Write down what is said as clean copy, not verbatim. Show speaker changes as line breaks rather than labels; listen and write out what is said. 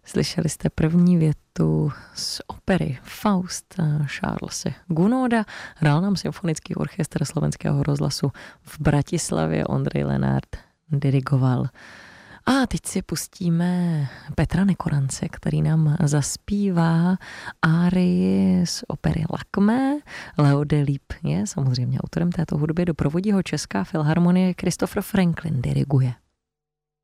Slyšeli jste první větu z opery Faust Charlese Gounoda. Hrál nám symfonický orchestr Slovenského rozhlasu v Bratislavě, Ondřej Lenart dirigoval. A teď si pustíme Petra Nekorance, který nám zaspívá árii z opery Lakmé. Leo Delibes je samozřejmě autorem této hudby, doprovodí ho Česká filharmonie, Christopher Franklin diriguje.